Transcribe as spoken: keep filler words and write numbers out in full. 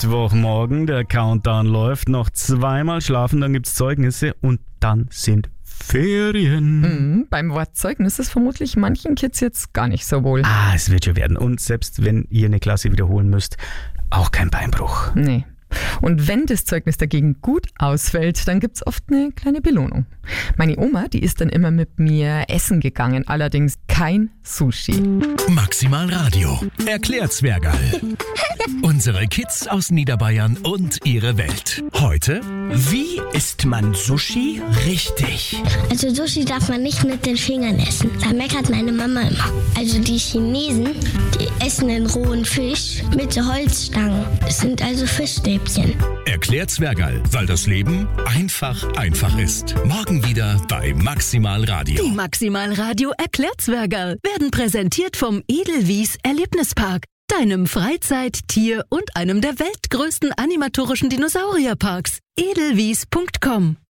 Mittwochmorgen, der Countdown läuft, noch zweimal schlafen, dann gibt's Zeugnisse und dann sind Ferien. Mhm, beim Wort Zeugnis ist vermutlich manchen Kids jetzt gar nicht so wohl. Ah, es wird schon werden. Und selbst wenn ihr eine Klasse wiederholen müsst, auch kein Beinbruch. Nee. Und wenn das Zeugnis dagegen gut ausfällt, dann gibt's oft eine kleine Belohnung. Meine Oma, die ist dann immer mit mir essen gegangen, allerdings kein Sushi. Maximal Radio erklärt Zwergerl. Unsere Kids aus Niederbayern und ihre Welt. Heute, wie isst man Sushi richtig? Also Sushi darf man nicht mit den Fingern essen. Da meckert meine Mama immer. Also die Chinesen, die essen den rohen Fisch mit so Holzstangen. Das sind also Fischstäbchen. Erklärt Zwergerl, weil das Leben einfach einfach ist. Morgen wieder bei Maximal Radio. Die Maximal Radio erklärt Zwergerl werden präsentiert vom Edelwies Erlebnispark, deinem Freizeit-, Tier- und einem der weltgrößten animatorischen Dinosaurierparks. edelwies punkt com